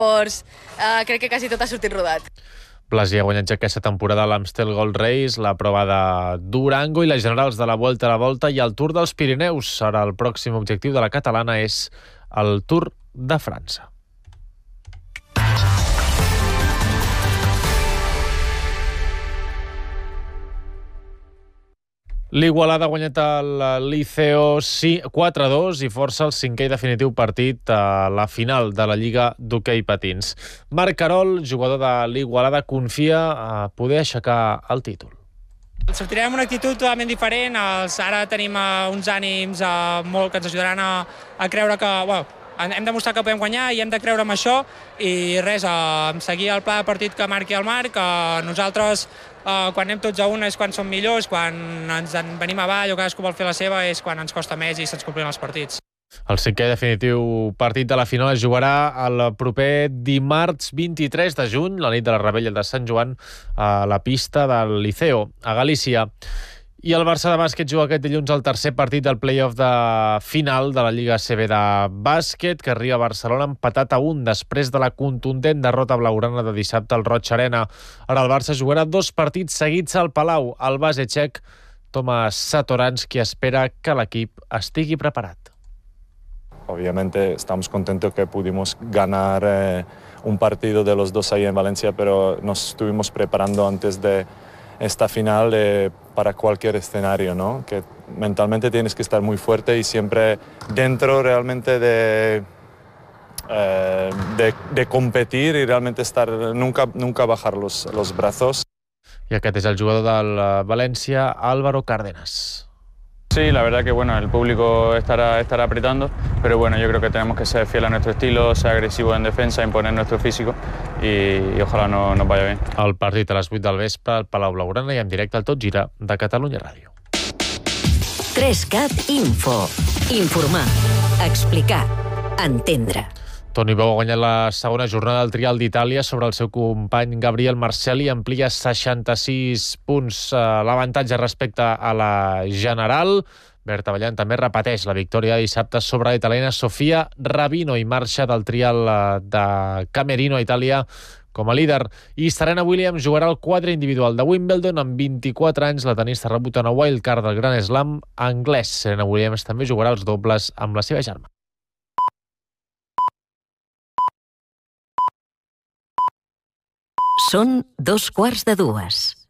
Llavors, crec que quasi tot ha sortit rodat. Blasi ha guanyat ja aquesta temporada l'Amstel Gold Race, la prova de Durango i les generals de la Vuelta a la Volta i el Tour dels Pirineus. Ara el pròxim objectiu de la catalana és el Tour de França. L'Igualada ha guanyat el Liceo 4-2 i força el cinquè i definitiu partit a la final de la Lliga d'Hoquei Patins. Marc Carol, jugador de l'Igualada, confia a poder aixecar el títol. Sortirem amb una actitud totalment diferent. Ara tenim uns ànims molt que ens ajudaran a creure que hem demostrat que podem guanyar i hem de creure en això i res, seguir el pla de partit que marqui el Marc. Nosaltres quan anem tots a una és quan som millors, quan ens en venim avall o cadascú vol fer la seva és quan ens costa més i se'ns complien els partits. El cinquè i definitiu partit de la final es jugarà el proper dimarts 23 de juny, la nit de la Rebella de Sant Joan, a la pista del Liceo, a Galícia. I el Barça de bàsquet juga aquest dilluns el tercer partit del play-off de final de la Lliga ACB de bàsquet, que arriba a Barcelona empatat a 1 després de la contundent derrota blaugrana de dissabte al Roig Arena. Ara el Barça jugarà 2 partits seguits al Palau. El base txec Tomas Satoranski espera que l'equip estigui preparat. Obviamente estamos contentos que pudimos ganar un partido de los dos ahí en Valencia, pero nos estuvimos preparando antes de esta final para cualquier escenario, ¿no? Que mentalmente tienes que estar muy fuerte y siempre dentro realmente de competir y realmente estar nunca bajar los brazos. I aquest és el jugador del València, Álvaro Cárdenas. Sí, la verdad que el público estará apretando, pero yo creo que tenemos que ser fieles a nuestro estilo, ser agresivos en defensa, imponer nuestro físico y ojalá nos vaya bien. El partit a les 8 del vespre al Palau Blaugrana i en directe al Tot Gira de Catalunya Ràdio. 3CAT Info. Informar, explicar, entendre. Toni Bou ha guanyat la segona jornada del Trial d'Itàlia sobre el seu company Gabriel Marcelli, amplia 66 punts l'avantatge respecte a la general. Berta Ballant també repeteix la victòria de dissabte sobre la italiana Sofia Rabino i marxa del Trial de Camerino a Itàlia com a líder. I Serena Williams jugarà el quadre individual de Wimbledon. Amb 24 anys, la tenista rebut una wildcard del Grand Slam anglès. Serena Williams també jugarà els dobles amb la seva germana. Són 2:15.